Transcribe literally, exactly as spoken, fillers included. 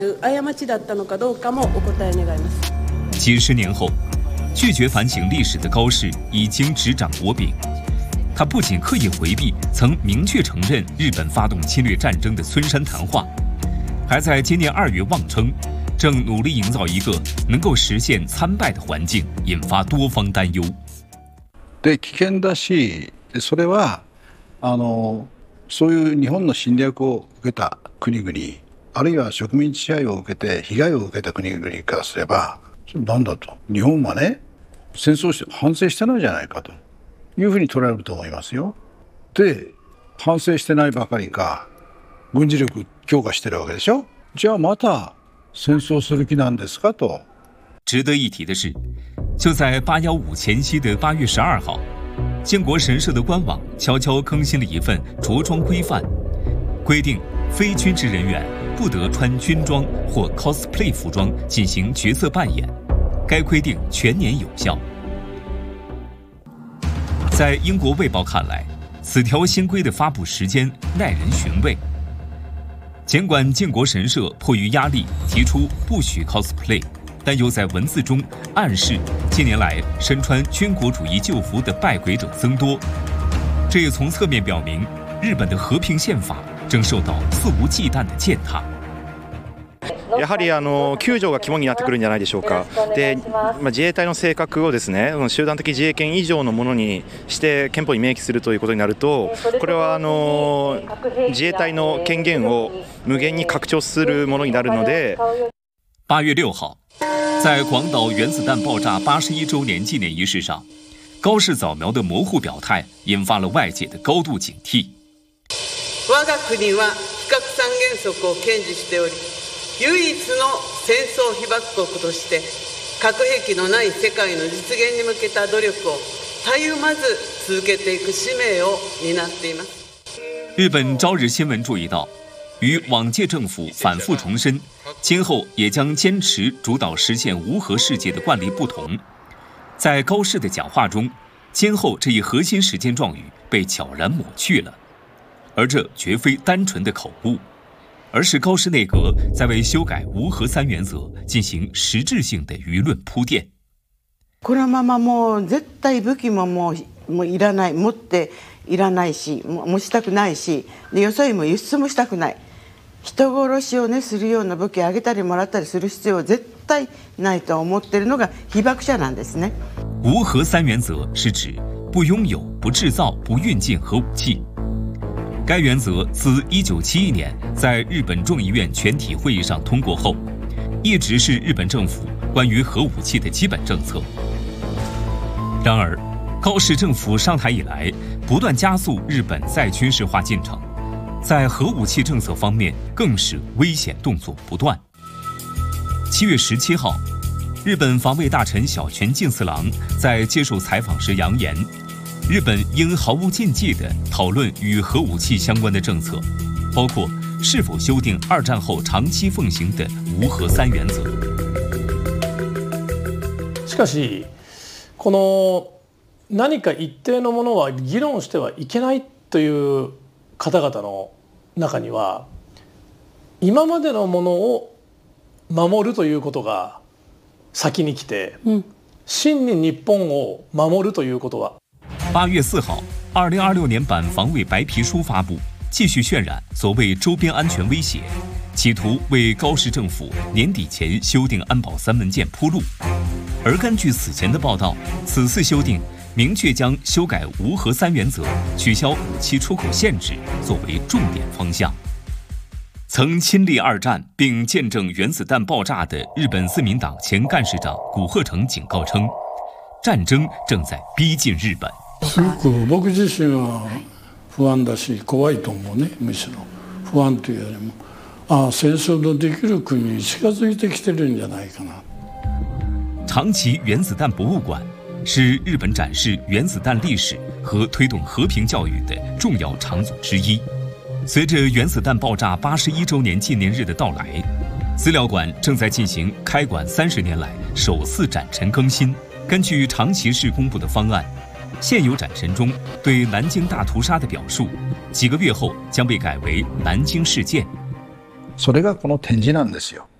几十年后，拒绝反省历史的高市已经执掌国柄。他不仅刻意回避曾明确承认日本发动侵略战争的村山谈话，还在今年二月妄称，正努力营造一个能够实现参拜的环境，引发多方担忧。 で危険だし、それはあのそういう日本の侵略を受けた国々、あるいは植民地支配を受けて被害を受けた国々からすれば、なんだと日本はね戦争して反省してないじゃないかというふうに捉えると思いますよ。で、反省してないばかりか、軍事力強化してるわけでしょ。じゃあまた戦争する気なんですかと。 值得一提的是，就在八一五前夕的八月十二号，建国神社的官网悄悄更新了一份着装规范，规定非军职人员不得穿军装或 cosplay 服装进行角色扮演。该规定全年有效。在英国《卫报》看来，此条新规的发布时间耐人寻味。尽管建国神社迫于压力提出不许 cosplay， 但又在文字中暗示近年来身穿军国主义旧服的拜鬼者增多。这也从侧面表明，日本的和平宪法正受到肆无忌惮的践踏。 やはりあのきゅう条が肝になってくるんじゃないでしょうか。で、まあ、自衛隊の性格をですね、集団的自衛権以上のものにして憲法に明記するということになると、これはあの自衛隊の権限を無限に拡張するものになるので。 八月六号，在广岛原子弹爆炸八十一周年纪念仪式上，高市早苗的模糊表态引发了外界的高度警惕。 我が国は非核三原則を堅持しており。唯一の戦争被爆国として核兵器のない世界の実現に向けた努力をたゆまず続けていく使命を担っています。 日本朝日新闻注意到，与往届政府反复重申今后也将坚持主导实现无核世界的惯例不同，在高市的讲话中，今后这一核心实践状语被悄然抹去了，而这绝非单纯的口误，而是高市内阁在为修改无核三原则进行实质性的舆论铺垫。 このままもう絶対武器ももうもういらない、持っていらないし、持ちたくないし、でよそにも輸出もしたくない。人殺しをねするような武器あげたりもらったりする必要は絶対ないと思っているのが被爆者なんですね。 无核三原则是指不拥有、不制造、不运进核武器。该原则自一九七一年在日本众议院全体会议上通过后，一直是日本政府关于核武器的基本政策。然而，高市政府上台以来，不断加速日本再军事化进程，在核武器政策方面更是危险动作不断。七月十七号，日本防卫大臣小泉进次郎在接受采访时扬言，日本应毫无禁忌地讨论与核武器相关的政策，包括是否修订二战后长期奉行的无核三原则。 しかし、この何か一定のものは議論してはいけないという方々の中には、今までのものを守るということが先に来て、真に日本を守るということは。 八月四号，二零二六年版防卫白皮书发布，继续渲染所谓周边安全威胁，企图为高市政府年底前修订安保三文件铺路。而根据此前的报道，此次修订明确将修改无核三原则、取消武器出口限制作为重点方向。曾亲历二战并见证原子弹爆炸的日本自民党前干事长古贺成警告称，战争正在逼近日本。 すごく僕自身は不安だし怖いと思うね。むしろ不安というよりも、ああ戦争のできる国に近づいてきてるんじゃないかな。 长崎原子弹博物馆是日本展示原子弹历史和推动和平教育的重要场所之一。随着原子弹爆炸八十一周年纪念日的到来，资料馆正在进行开馆三十年来首次展陈更新。根据长崎市公布的方案，现有展陈中对南京大屠杀的表述，几个月后将被改为南京事件。 それがこの展示なんですよ。